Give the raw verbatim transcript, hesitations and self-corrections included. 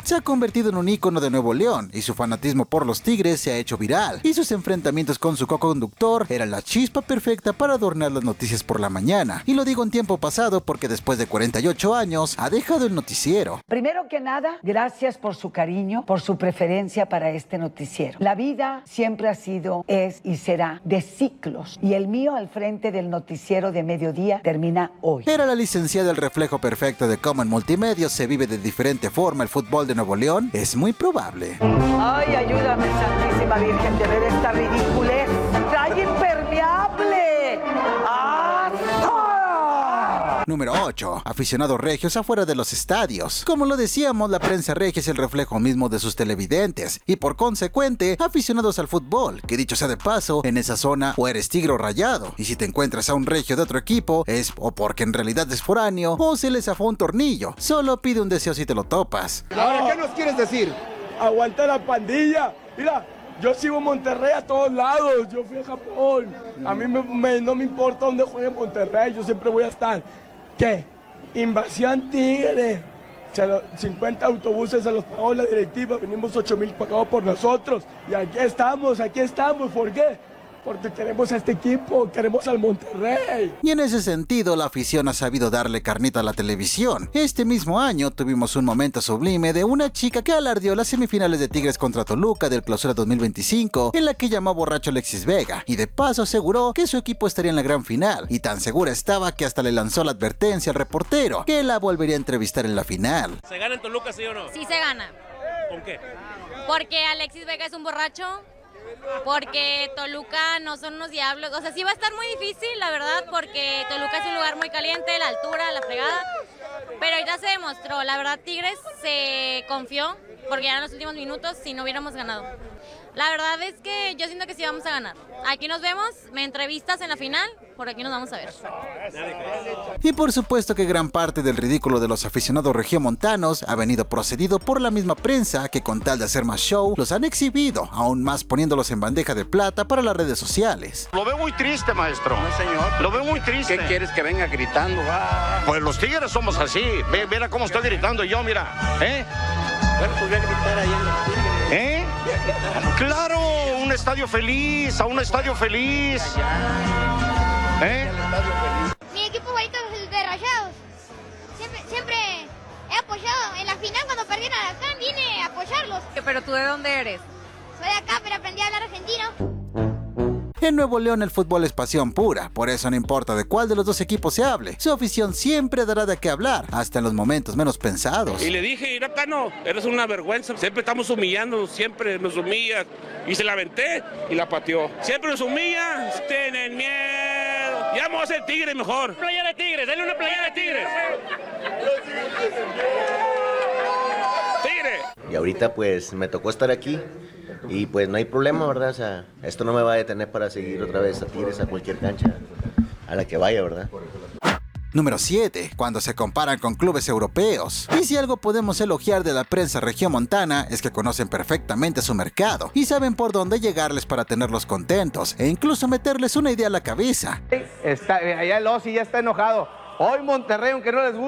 se ha convertido en un ícono de Nuevo León y su fanatismo por los Tigres se ha hecho viral. Y sus enfrentamientos con su co-conductor eran la chispa perfecta para adornar las noticias por la mañana. Y lo digo en tiempo pasado porque después de cuarenta y ocho años ha dejado el noticiero. Primero que nada, gracias por su cariño, por su preferencia para este noticiero. La vida siempre ha sido, es y será de ciclos. Y el mío al frente del noticiero de mediodía termina hoy. Era la licenciada el reflejo perfecto de cómo en multimedios se vive de diferente forma el fútbol de Nuevo León. Es muy probable. Ay, ayúdame, Santísima Virgen, de ver esta ridiculez. ¡Trae impermeable! ¡Ah! Número ocho. Aficionados regios afuera de los estadios. Como lo decíamos, la prensa regia es el reflejo mismo de sus televidentes y por consecuente, aficionados al fútbol, que dicho sea de paso, en esa zona o eres tigre o rayado, y si te encuentras a un regio de otro equipo, es o porque en realidad es foráneo o se le zafó un tornillo. Solo pide un deseo si te lo topas. Ahora, ¿qué nos quieres decir? Aguanta la pandilla. Mira, yo sigo Monterrey a todos lados. Yo fui a Japón. A mí me, me, no me importa dónde juegue Monterrey. Yo siempre voy a estar. ¿Qué? Invasión Tigre. Se lo, cincuenta autobuses se los pagó la directiva. Venimos ocho mil pagados por nosotros. Y aquí estamos, aquí estamos. ¿Por qué? Porque queremos a este equipo, queremos al Monterrey. Y en ese sentido, la afición ha sabido darle carnita a la televisión. Este mismo año tuvimos un momento sublime de una chica que alardeó las semifinales de Tigres contra Toluca del Clausura dos mil veinticinco, en la que llamó borracho a Alexis Vega, y de paso aseguró que su equipo estaría en la gran final, y tan segura estaba que hasta le lanzó la advertencia al reportero, que la volvería a entrevistar en la final. ¿Se gana en Toluca, sí o no? Sí se gana. ¿Con qué? Porque Alexis Vega es un borracho, porque Toluca no son unos diablos, o sea, sí va a estar muy difícil, la verdad, porque Toluca es un lugar muy caliente, la altura, la fregada, pero ya se demostró, la verdad Tigres se confió, porque ya en los últimos minutos, si no hubiéramos ganado. La verdad es que yo siento que sí vamos a ganar. Aquí nos vemos, me entrevistas en la final, por aquí nos vamos a ver. Y por supuesto que gran parte del ridículo de los aficionados regiomontanos ha venido procedido por la misma prensa que con tal de hacer más show, los han exhibido, aún más poniéndolos en bandeja de plata para las redes sociales. Lo veo muy triste, maestro. No, señor. Lo veo muy triste. ¿Qué quieres que venga gritando? Ah. Pues los tigres somos así. Ve, mira cómo estoy gritando yo, mira. ¿Eh? Bueno, pues voy a gritar ahí en los tigres. ¿Eh? Claro, un estadio feliz, a un estadio feliz. ¿Eh? Mi equipo favorito es el de Rayados. Siempre, siempre he apoyado. En la final, cuando perdieron acá, vine a apoyarlos. ¿Pero tú de dónde eres? Soy de acá, pero aprendí a hablar argentino. En Nuevo León el fútbol es pasión pura, por eso no importa de cuál de los dos equipos se hable, su afición siempre dará de qué hablar, hasta en los momentos menos pensados. Y le dije, mira, Tano, eres una vergüenza, siempre estamos humillando, siempre nos humillas. Y se la aventé y la pateó. Siempre nos humillan, tienen miedo. Ya vamos a hacer tigre mejor. Playera de tigres, dale una playera de tigres. ¡Tigre! Y ahorita pues me tocó estar aquí y pues no hay problema, ¿verdad? O sea, esto no me va a detener para seguir otra vez a Tigres a cualquier cancha a la que vaya, ¿verdad? Número siete. Cuando se comparan con clubes europeos. Y si algo podemos elogiar de la prensa regiomontana es que conocen perfectamente su mercado y saben por dónde llegarles para tenerlos contentos e incluso meterles una idea a la cabeza. Está, allá el Osi ya está enojado. Hoy Monterrey, aunque no les guste.